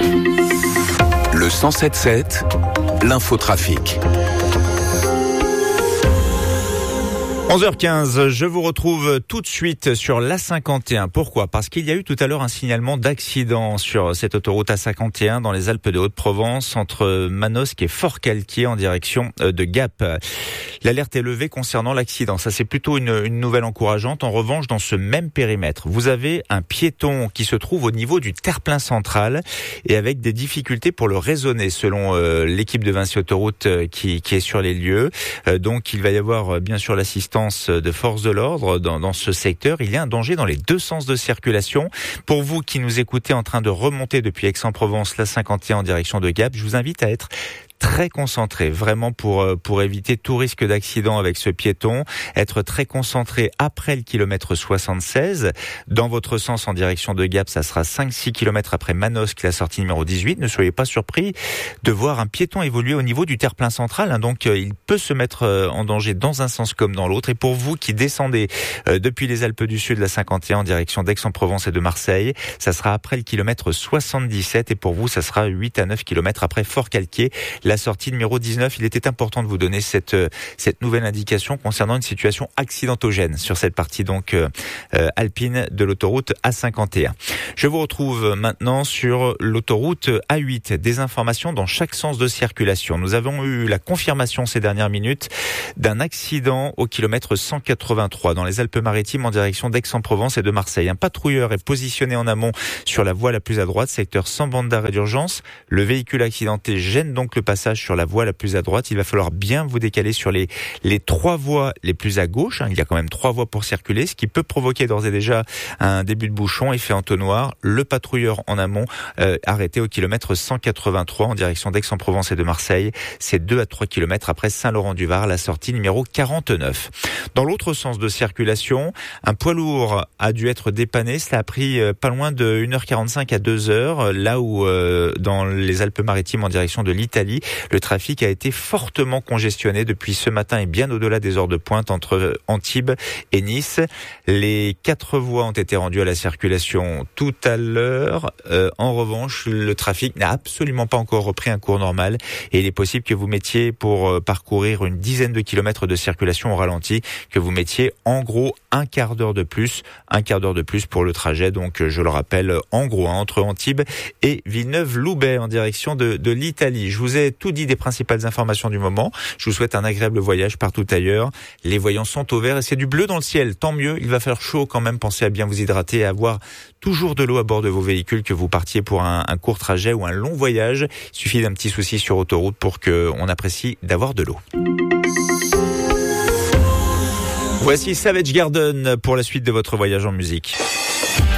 Le 107.7, l'infotrafic. 11h15, je vous retrouve tout de suite sur l'A51. Pourquoi ? Parce qu'il y a eu tout à l'heure un signalement d'accident sur cette autoroute A51 dans les Alpes de Haute-Provence entre Manosque et Forcalquier en direction de Gap. L'alerte est levée concernant l'accident. Ça, c'est plutôt une nouvelle encourageante. En revanche, dans ce même périmètre, vous avez un piéton qui se trouve au niveau du terre-plein central et avec des difficultés pour le raisonner selon l'équipe de Vinci Autoroute qui est sur les lieux. Donc, il va y avoir bien sûr l'assistance de forces de l'ordre dans ce secteur. Il y a un danger dans les deux sens de circulation. Pour vous qui nous écoutez en train de remonter depuis Aix-en-Provence, l'A51 en direction de Gap, je vous invite à être très concentré, vraiment pour éviter tout risque d'accident avec ce piéton, être très concentré après le kilomètre 76. Dans votre sens en direction de Gap, ça sera 5-6 km après Manosque, la sortie numéro 18. Ne soyez pas surpris de voir un piéton évoluer au niveau du terre-plein central. Donc il peut se mettre en danger dans un sens comme dans l'autre. Et pour vous qui descendez depuis les Alpes du Sud, la 51 en direction d'Aix-en-Provence et de Marseille, ça sera après le kilomètre 77. Et pour vous, ça sera 8 à 9 km après Forcalquier, la sortie numéro 19. Il était important de vous donner cette nouvelle indication concernant une situation accidentogène sur cette partie donc alpine de l'autoroute A51. Je vous retrouve maintenant sur l'autoroute A8. Des informations dans chaque sens de circulation. Nous avons eu la confirmation ces dernières minutes d'un accident au kilomètre 183 dans les Alpes-Maritimes en direction d'Aix-en-Provence et de Marseille. Un patrouilleur est positionné en amont sur la voie la plus à droite, secteur sans bande d'arrêt d'urgence. Le véhicule accidenté gêne donc le passage sur la voie la plus à droite. Il va falloir bien vous décaler sur les trois voies les plus à gauche. Il y a quand même 3 voies pour circuler, ce qui peut provoquer d'ores et déjà un début de bouchon, effet entonnoir. Le patrouilleur en amont arrêté au kilomètre 183 en direction d'Aix-en-Provence et de Marseille. C'est 2 à 3 km après Saint-Laurent-du-Var, la sortie numéro 49. Dans l'autre sens de circulation, un poids lourd a dû être dépanné. Cela a pris pas loin de 1h45 à 2h, là où dans les Alpes-Maritimes en direction de l'Italie, le trafic a été fortement congestionné depuis ce matin et bien au-delà des heures de pointe entre Antibes et Nice. Les 4 voies ont été rendues à la circulation tout à l'heure. En revanche, le trafic n'a absolument pas encore repris un cours normal et il est possible que vous mettiez pour parcourir une dizaine de kilomètres de circulation au ralenti, que vous mettiez en gros un quart d'heure de plus pour le trajet. Donc je le rappelle, en gros entre Antibes et Villeneuve-Loubet en direction de l'Italie. Je vous ai tout dit des principales informations du moment. Je vous souhaite un agréable voyage partout ailleurs. Les voyants sont au vert et c'est du bleu dans le ciel. Tant mieux, il va faire chaud quand même. Pensez à bien vous hydrater et à avoir toujours de l'eau à bord de vos véhicules, que vous partiez pour un court trajet ou un long voyage. Il suffit d'un petit souci sur autoroute pour qu'on apprécie d'avoir de l'eau. Voici Savage Garden pour la suite de votre voyage en musique.